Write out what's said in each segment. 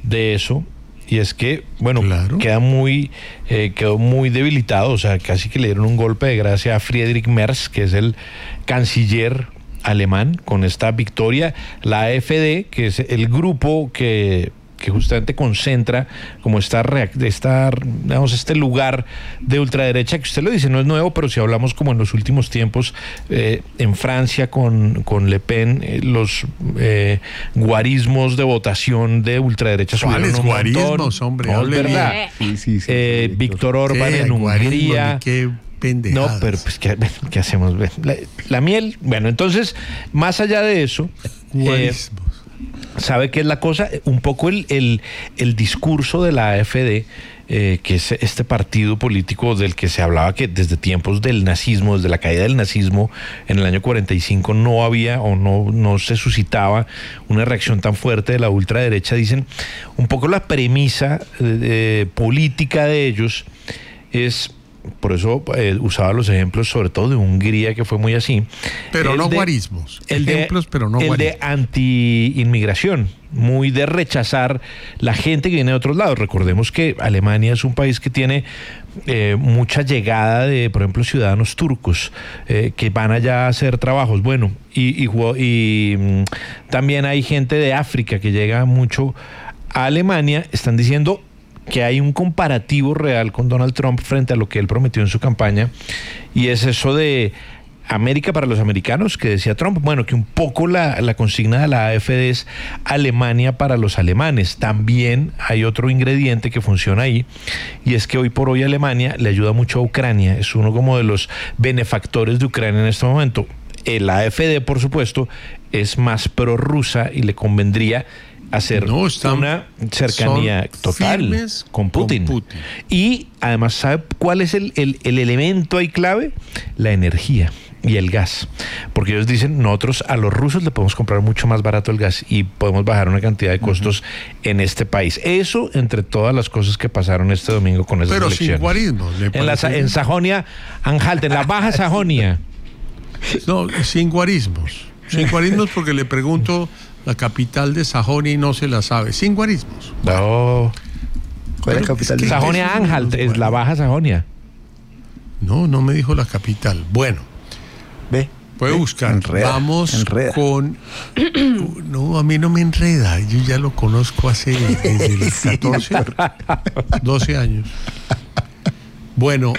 de eso. Y es que, bueno, claro, quedó muy debilitado, o sea, casi que le dieron un golpe de gracia a Friedrich Merz, que es el canciller alemán, con esta victoria. La AfD, que es el grupo que justamente concentra como digamos, este lugar de ultraderecha, que usted lo dice, no es nuevo, pero si hablamos como en los últimos tiempos, en Francia con Le Pen, los guarismos de votación de ultraderecha subieron un guarismos, hombre? No, es verdad. Sí. Víctor Orbán en Hungría. Qué pendejadas. No, pero pues, ¿qué hacemos? La miel. Bueno, entonces, más allá de eso, Guarismos. ¿sabe qué es la cosa? Un poco el discurso de la AfD, que es este partido político del que se hablaba que desde tiempos del nazismo, desde la caída del nazismo en el año 45, no había o no se suscitaba una reacción tan fuerte de la ultraderecha. Dicen, un poco la premisa política de ellos es... Por eso usaba los ejemplos, sobre todo de Hungría, que fue muy así. Pero no guarismos. Ejemplos, pero no guarismos. El de anti-inmigración, muy de rechazar la gente que viene de otros lados. Recordemos que Alemania es un país que tiene mucha llegada de, por ejemplo, ciudadanos turcos que van allá a hacer trabajos. Bueno, y también hay gente de África que llega mucho a Alemania. Están diciendo que hay un comparativo real con Donald Trump frente a lo que él prometió en su campaña, y es eso de América para los americanos, que decía Trump. Bueno, que un poco la consigna de la AfD es Alemania para los alemanes. También hay otro ingrediente que funciona ahí, y es que hoy por hoy Alemania le ayuda mucho a Ucrania, es uno como de los benefactores de Ucrania en este momento. La AfD, por supuesto, es más prorrusa y le convendría hacer una cercanía total con Putin. Y además, ¿sabe cuál es el elemento ahí clave? La energía y el gas. Porque ellos dicen, nosotros a los rusos le podemos comprar mucho más barato el gas y podemos bajar una cantidad de costos en este país. Eso entre todas las cosas que pasaron este domingo con esas elecciones. Pero sin guarismo. En Sajonia-Anhalt, en la Baja Sajonia. No, sin guarismos. Sin guarismos, porque le pregunto la capital de Sajonia y no se la sabe. Sin guarismos. No. ¿Cuál es la capital? Sajonia-Anhalt, es la Baja Sajonia. No me dijo la capital. Bueno. Ve. Puede buscar. Vamos con... No, a mí no me enreda. Yo ya lo conozco hace desde el 14, 12 años. Bueno,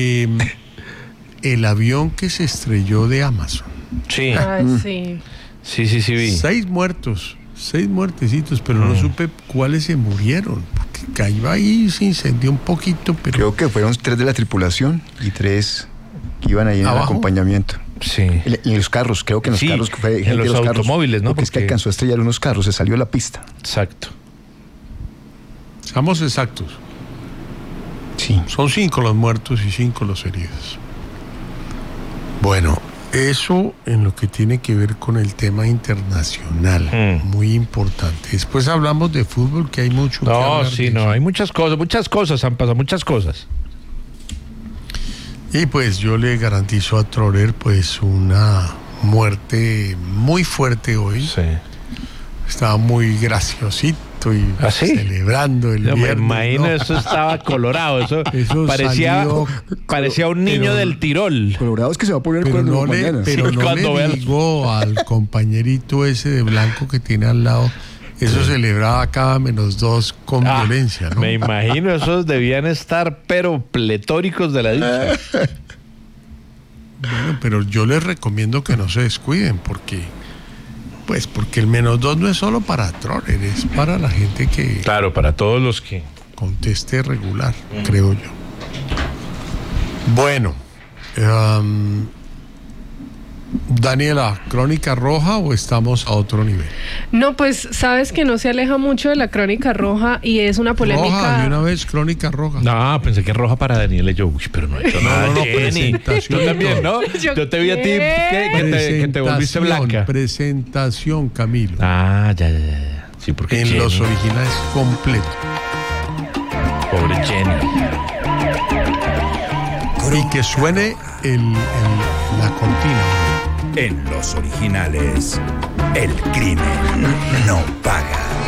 el avión que se estrelló de Amazon. Sí. Ay, sí. Sí, vi. 6 muertecitos, pero no supe cuáles se murieron, porque cayó ahí, se incendió un poquito, pero... Creo que fueron 3 de la tripulación y 3 que iban ahí en el acompañamiento. Sí. Y en los carros, creo que en los carros, que fue en los automóviles, ¿no? Porque es que alcanzó a estrellar unos carros, se salió a la pista. Exacto. Seamos exactos. Sí. Son 5 los muertos y 5 los heridos. Bueno, eso en lo que tiene que ver con el tema internacional, muy importante. Después hablamos de fútbol, que hay mucho que hablar. Hay muchas cosas han pasado, muchas cosas. Y pues yo le garantizo a Troller pues una muerte muy fuerte hoy. Sí. Estaba muy graciosito y celebrando el viernes. Me imagino, ¿no? Eso estaba colorado, eso parecía un niño del Tirol. Colorado es que se va a poner pero cuando mañana. Pero sí, no le digo al compañerito ese de blanco que tiene al lado, eso celebraba cada -2 con violencia, ¿no? Me imagino, esos debían estar pero pletóricos de la dicha. Bueno, pero yo les recomiendo que no se descuiden, porque el -2 no es solo para Troller, es para la gente que... Claro, para todos los que... conteste regular, creo yo. Bueno, Daniela, ¿Crónica Roja o estamos a otro nivel? No, pues sabes que no se aleja mucho de la Crónica Roja y es una polémica. Roja, de una vez, Crónica Roja. No, pensé que roja para Daniela y yo, pero no he hecho nada. No, Jenny. Tú también, ¿no? Yo te vi a ti que te volviste blanca. Presentación, Camilo. Ya. Sí, porque en Jenny, los originales completo. Pobre Jenny. Y que suene la cortina. En los originales, el crimen no paga.